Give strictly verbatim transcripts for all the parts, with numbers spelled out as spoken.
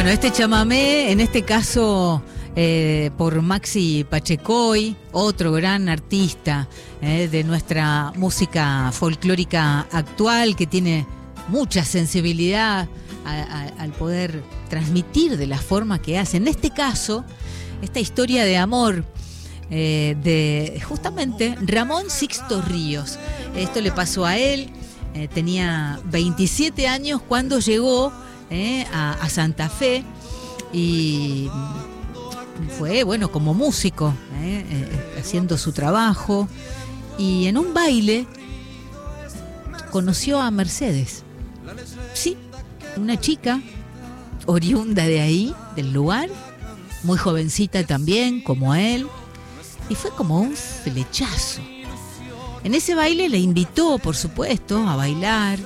Bueno, este chamamé, en este caso eh, por Maxi Pachecoy, otro gran artista eh, de nuestra música folclórica actual, que tiene mucha sensibilidad a, a, al poder transmitir de la forma que hace. En este caso, esta historia de amor eh, de justamente Ramón Sixto Ríos. Esto le pasó a él, eh, tenía veintisiete años cuando llegó eh, a, a Santa Fe y fue, bueno, como músico, eh, eh, haciendo su trabajo, y en un baile conoció a Mercedes. Sí, una chica oriunda de ahí, del lugar, muy jovencita también, como él, y fue como un flechazo. En ese baile le invitó, por supuesto, a bailar,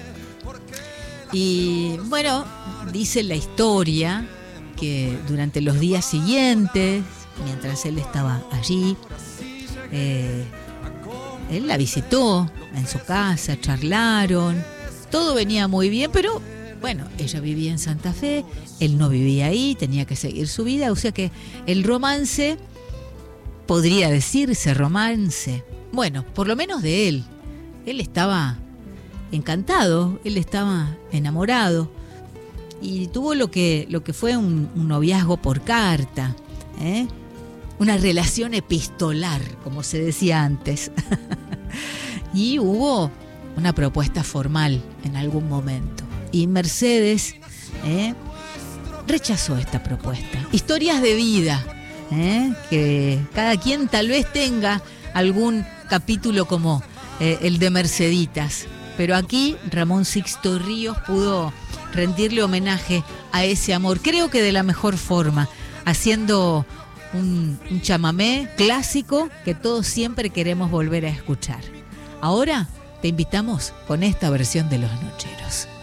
y bueno, dice la historia que durante los días siguientes, mientras él estaba allí, eh, él la visitó en su casa, charlaron, todo venía muy bien, pero bueno, ella vivía en Santa Fe, él no vivía ahí, tenía que seguir su vida, o sea que el romance, podría decirse romance, bueno, por lo menos de él, él estaba encantado, él estaba enamorado, y tuvo lo que, lo que fue un, un noviazgo por carta, ¿eh? Una relación epistolar, como se decía antes. Y hubo una propuesta formal en algún momento. Y Mercedes ¿eh? rechazó esta propuesta. Historias de vida, ¿eh? que cada quien tal vez tenga algún capítulo como eh, el de Merceditas. Pero aquí Ramón Sixto Ríos pudo rendirle homenaje a ese amor, creo que de la mejor forma, haciendo un, un chamamé clásico que todos siempre queremos volver a escuchar. Ahora te invitamos con esta versión de Los Nocheros.